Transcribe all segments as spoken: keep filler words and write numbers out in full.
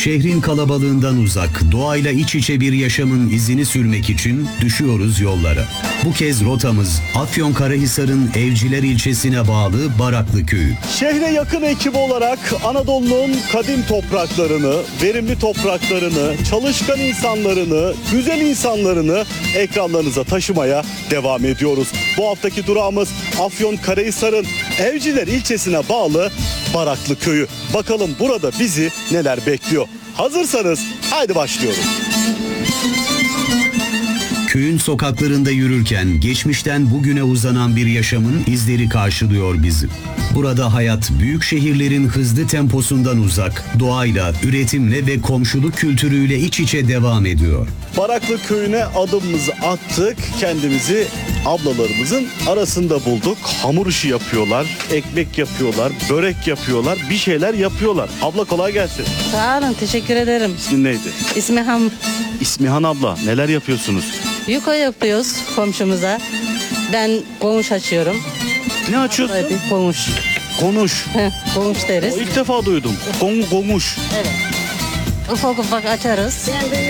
Şehrin kalabalığından uzak, doğayla iç içe bir yaşamın izini sürmek için düşüyoruz yollara. Bu kez rotamız Afyonkarahisar'ın Evciler ilçesine bağlı Baraklı Köyü. Şehre yakın ekip olarak Anadolu'nun kadim topraklarını, verimli topraklarını, çalışkan insanlarını, güzel insanlarını ekranlarınıza taşımaya devam ediyoruz. Bu haftaki durağımız Afyonkarahisar'ın Evciler ilçesine bağlı Baraklı Köyü. Bakalım burada bizi neler bekliyor. Hazırsanız haydi başlıyoruz. Köyün sokaklarında yürürken geçmişten bugüne uzanan bir yaşamın izleri karşılıyor bizi. Burada hayat büyük şehirlerin hızlı temposundan uzak, doğayla, üretimle ve komşuluk kültürüyle iç içe devam ediyor. Baraklı Köyü'ne adımımızı attık. Kendimizi ablalarımızın arasında bulduk. Hamur işi yapıyorlar, ekmek yapıyorlar, börek yapıyorlar, bir şeyler yapıyorlar. Abla kolay gelsin. Sağ olun, teşekkür ederim. İsmin neydi? İsmi Ham. İsmihan abla, neler yapıyorsunuz? Yuka yapıyoruz komşumuza. Ben konuş açıyorum. Ne açıyorsun? Böyle bir konuş. Konuş. Heh, konuş deriz. İlk defa duydum. Kon konuş. Evet. Ufak ufak açarız.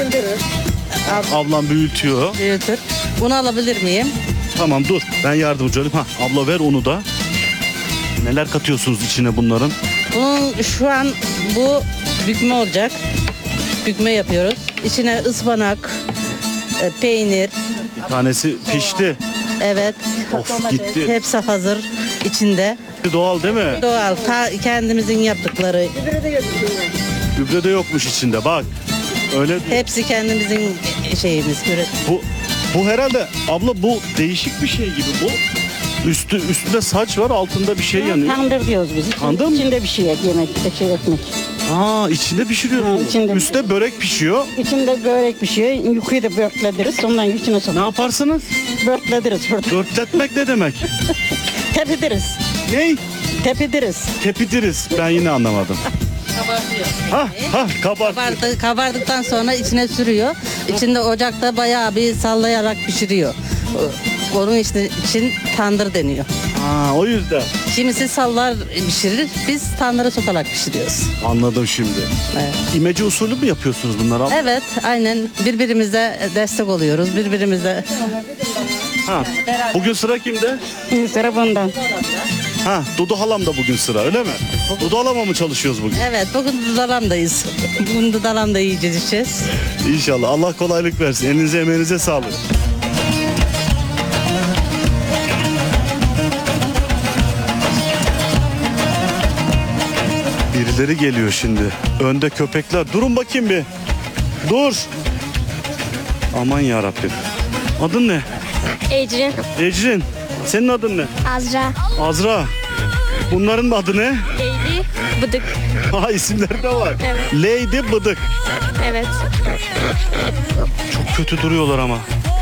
Ablam büyütüyor. Büyütür. Bunu alabilir miyim? Tamam dur, ben yardımcı olayım. Ha, abla ver onu da. Neler katıyorsunuz içine bunların? Bunun şu an bu bükme olacak. Bükme yapıyoruz. İçine ıspanak, e, peynir, Bir tanesi pişti. evet. Of, domates, gitti. hepsi hazır içinde. Doğal değil mi? Doğal, ta kendimizin yaptıkları. Gübre de yokmuş içinde bak. Öyle Hepsi kendimizin şeyimiz. üret- bu bu herhalde abla bu değişik bir şey gibi bu. Üstü üstünde saç var, altında bir şey yanıyor. Tandır diyoruz biz. Tandır mı? İçinde bir şey yemek, şey ekmek. Aa, içinde pişiriyor. Ha, içinde Üstte börek pişiyor. İçinde börek pişiyor. Yukarıda da börtlediriz. Ondan içine Ne sokuyoruz. yaparsınız? Börtlediriz burada. Dörtletmek ne demek? Tepidiriz. Ney? Tepidiriz. Tepidiriz. Ben yine anlamadım. Kabartıyor. Ha ha kabart. Kabardı, kabardıktan sonra içine sürüyor. İçinde ocakta bayağı bir sallayarak pişiriyor. O- Onun işte için tandır deniyor. Ha, o yüzden. Kimisi sallar pişirir, biz tandıra sokarak pişiriyoruz. Anladım şimdi. Evet. İmece usulü mü yapıyorsunuz bunları abla? Evet, aynen birbirimize destek oluyoruz. Birbirimize Ha. Bugün sıra kimde? Sıra bundan. Ha, Dudu halam da bugün sıra öyle mi? Dudu halama mı çalışıyoruz bugün? evet, bugün dudalamdayız. Bugün dudalamda yiyeceğiz, içeceğiz. İnşallah. Allah kolaylık versin. Elinize emeğinize sağlık. Birileri geliyor şimdi. Önde köpekler. Durun bakayım bir. Dur. Aman yarabbim. Adın ne? Ecrin, Ecrin. Senin adın ne? Azra, Azra. Bunların adı ne? Leyli, Bıdık. Ha, isimleri de var. Evet. Lady Bıdık. Evet. Çok kötü duruyorlar ama.